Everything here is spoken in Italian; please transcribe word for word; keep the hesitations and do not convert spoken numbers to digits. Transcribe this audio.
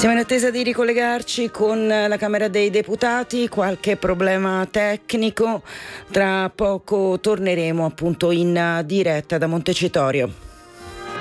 Siamo in attesa di ricollegarci con la Camera dei Deputati, qualche problema tecnico, tra poco torneremo appunto in diretta da Montecitorio.